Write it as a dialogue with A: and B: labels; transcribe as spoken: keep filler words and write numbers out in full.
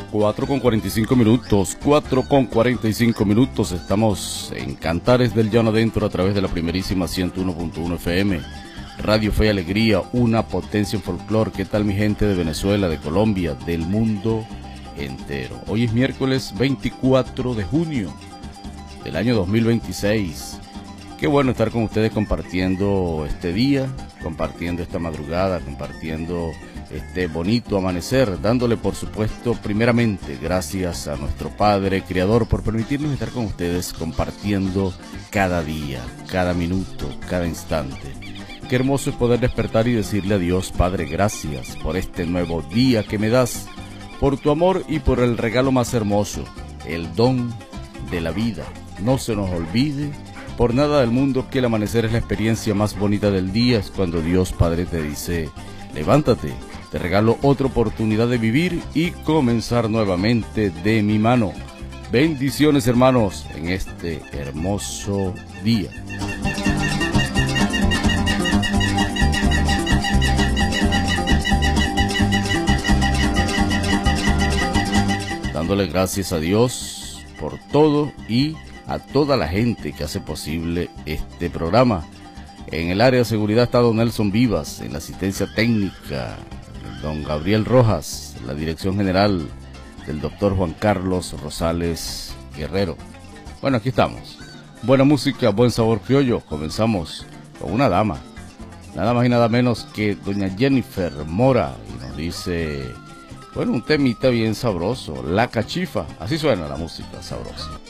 A: cuatro con cuarenta y cinco minutos, cuatro con cuarenta y cinco minutos, estamos en Cantares del Llano Adentro a través de la primerísima ciento uno punto uno F M, Radio Fe y Alegría, una potencia en folclor. ¿Qué tal mi gente de Venezuela, de Colombia, del mundo entero? Hoy es miércoles veinticuatro de junio del año dos mil veintiséis. Qué bueno estar con ustedes compartiendo este día, compartiendo esta madrugada, compartiendo este bonito amanecer, dándole por supuesto primeramente gracias a nuestro Padre Creador por permitirnos estar con ustedes compartiendo cada día, cada minuto, cada instante. Qué hermoso es poder despertar y decirle a Dios: Padre, gracias por este nuevo día que me das, por tu amor y por el regalo más hermoso, el don de la vida. No se nos olvide por nada del mundo que el amanecer es la experiencia más bonita del día. Es cuando Dios Padre te dice: levántate, te regalo otra oportunidad de vivir y comenzar nuevamente de mi mano. Bendiciones, hermanos, en este hermoso día. Dándole gracias a Dios por todo y a toda la gente que hace posible este programa. En el área de seguridad está don Nelson Vivas, en la asistencia técnica don Gabriel Rojas, en la dirección general del doctor Juan Carlos Rosales Guerrero. Bueno, aquí estamos. Buena música, buen sabor criollo. Comenzamos con una dama, nada más y nada menos que doña Jennifer Mora, y nos dice, bueno, un temita bien sabroso, La Cachifa. Así suena la música sabrosa.